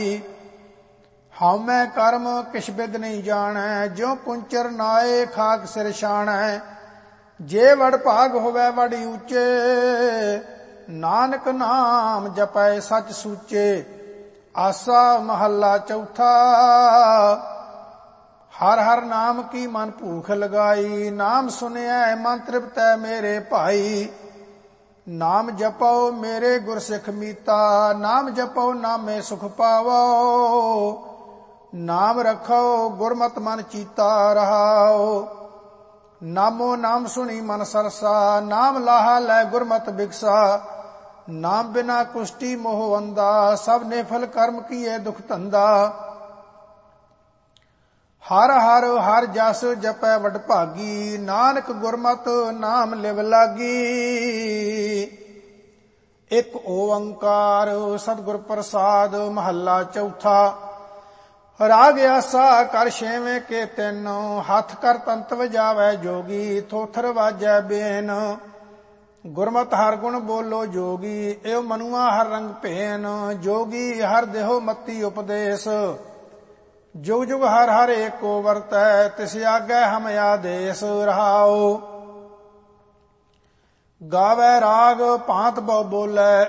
ਹਉ ਮੈਂ ਕਰਮ ਕਿਛ ਬਿਦ ਨਹੀਂ ਜਾਣੈ, ਜਿਉ ਕੁੰਚਰ ਨਾਏ ਖਾਕ ਸਿਰ ਛਾਣੈ। ਜੇ ਵਡ ਭਾਗ ਹੋਵੈ ਵਡ ਊਚੇ, ਨਾਨਕ ਨਾਮ ਜਪੈ ਸਚ ਸੂਚੇ। ਆਸਾ ਮਹੱਲਾ ਚੌਥਾ। ਹਰ ਹਰ ਨਾਮ ਕੀ ਮਨ ਭੂਖ ਲਗਾਈ, ਨਾਮ ਸੁਨਿਐ ਮਨ ਤ੍ਰਿਪਤੈ ਮੇਰੇ ਭਾਈ। ਨਾਮ ਜਪੋ ਮੇਰੇ ਗੁਰ ਸਿੱਖ ਮੀਤਾ, ਨਾਮ ਜਪੋ ਨਾਮੇ ਸੁਖ ਪਾਵੋ। ਨਾਮ ਰਖੋ ਗੁਰਮਤਿ ਮਨ ਚੀਤਾ ਰਹਾਓ। ਨਾਮੋ ਨਾਮ ਸੁਣੀ ਮਨ ਸਰਸਾ, ਨਾਮ ਲਾਹਾ ਲੈ ਗੁਰਮਤਿ ਬਿਗਸਾ। ਨਾਮ ਬਿਨਾ ਕੁਸ਼ਟੀ ਮੋਹ ਅੰਦਾ, ਸਭ ਨਿਫਲ ਕਰਮ ਕੀਏ ਦੁਖ ਧੰਦਾ। ਹਰ ਹਰ ਹਰ ਜਸ ਜਪੈ ਵਡ ਭਾਗੀ, ਨਾਨਕ ਗੁਰਮਤਿ ਨਾਮ ਲਿਵ ਲਾਗੀ। ਇਕ ਓੰਕਾਰ ਸਤਿਗੁਰ ਪ੍ਰਸਾਦ ਮਹੱਲਾ ਚੌਥਾ। ਰਾਗ ਆਸਾ ਕਰ ਛੇਵੇਂ ਕੇ ਤਿੰਨ, ਹੱਥ ਕਰ ਤੰਤ ਵਜਾਵੈ ਜੋਗੀ। ਥੋਥਰ ਵਾਜੈ ਬੇਨ, ਗੁਰਮਤਿ ਹਰ ਗੁਣ ਬੋਲੋ ਜੋਗੀ। ਏਉ ਮਨੁਆ ਹਰ ਰੰਗ ਭੇਨ, ਜੋਗੀ ਹਰ ਦੇਹੋ ਮਤੀ ਉਪਦੇਸ਼। ਜੁਗ ਜੁਗ ਹਰ ਹਰ ਏਕੋ ਵਰਤੈ, ਤਿਸ ਆਗੈ ਹਮ ਆਦੇਸ ਰਹਾਓ। ਗਾਵੈ ਰਾਗ ਭਾਂਤ ਬਹੁ ਬੋਲੇ,